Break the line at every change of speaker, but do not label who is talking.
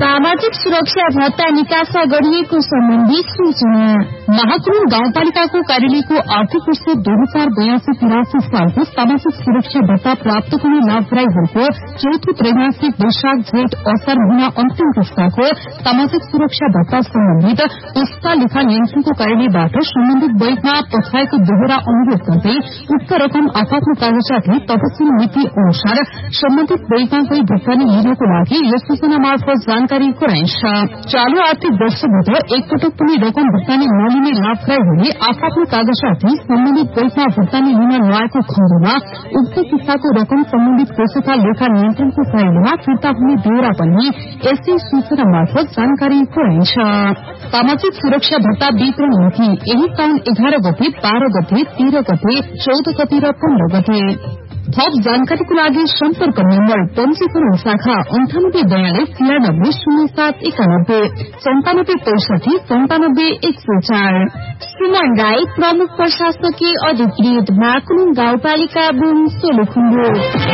सामाजिक सुरक्षा भत्ता निकास गरिएको सम्बन्धी सूचना।
महाकुरूङ गाउँपालिकाको कार्यालयको आर्थिक वर्ष 2082-83 सालको सामाजिक सुरक्षा भत्ता प्राप्त गर्ने लाभग्राहीहरूको चौथो त्रैमासिक वैशाख जेठ असार महिना अन्तिम पुस्ताको सामाजिक सुरक्षा भत्ता सम्बन्धित पुस्ता लेखा नियन्त्रणको कार्यालयबाट सम्बन्धित बैंकमा पठाएको दोहोरा अनुरोध गर्दै उक्त रकम आफ्नो कागजातले तपसिल नीति अनुसार सम्बन्धित बैंकमा गई भुक्तानी लिनको लागि यस सूचना मार्फत जानकारी गराइन्छ। चालू आर्थिक वर्षभित्र एकपटक पनि रकम भुक्तानी नलिने लाभग्राहीहरूले आफ्नो कागजातले सम्बन्धित बैंकमा भुक्तानी लिन नआएको खण्डमा उक्त किस्ताको रकम सम्बन्धित कोष तथा लेखा नियन्त्रणको कार्यालयमा फिर्ता हुने बेहोरा पनि यसै सूचना मार्फत जानकारी गराइन्छ। सामाजिक सुरक्षा भत्ता वितरण नीति यही साउन 11 गते 12 गते 13 गते 14 गते र 15 गते। थप जानकारीको लागि सम्पर्क नम्बर पञ्जीकरण शाखा 9842 0791 9765 104।
सुमन राई, प्रमुख प्रशासकीय अधिकृत, महाकुरूङ गाउँपालिका बुङ सोलुखुम्बु।